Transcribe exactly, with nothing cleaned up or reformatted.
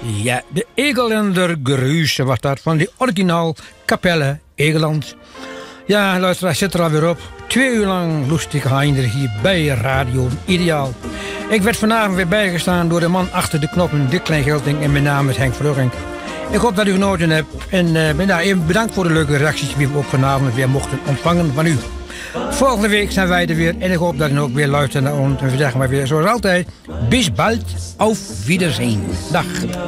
Ja, de Egelender Gruuse was dat van die originaal Capelle Egeland. Ja, luisteraar, zit er alweer op. Twee uur lang lustige Heinder hier bij Radio Ideaal. Ik werd vanavond weer bijgestaan door de man achter de knoppen, Dick Kleingelting, en mijn naam is Henk Vlugink. Ik hoop dat u genoten hebt en uh, nou, even bedankt voor de leuke reacties die we ook vanavond weer mochten ontvangen van u. Volgende week zijn wij er weer en ik hoop dat u ook weer luistert naar ons. En we zeggen maar weer zoals altijd, bis bald, auf Wiedersehen. Dag.